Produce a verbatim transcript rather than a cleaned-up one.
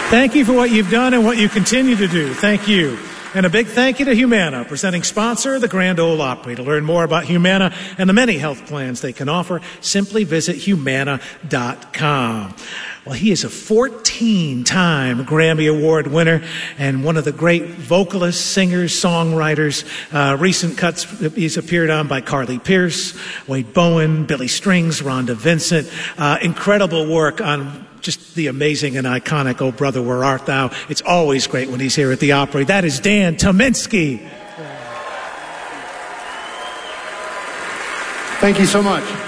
Thank you for what you've done and what you continue to do. Thank you. And a big thank you to Humana, presenting sponsor of the Grand Ole Opry. To learn more about Humana and the many health plans they can offer, simply visit humana dot com. Well, he is a fourteen-time Grammy Award winner and one of the great vocalists, singers, songwriters. Uh, recent cuts he's appeared on by Carly Pearce, Wade Bowen, Billy Strings, Rhonda Vincent. Uh, incredible work on just the amazing and iconic Oh Brother, Where Art Thou. It's always great when he's here at the Opry. That is Dan Tyminski. Thank you so much.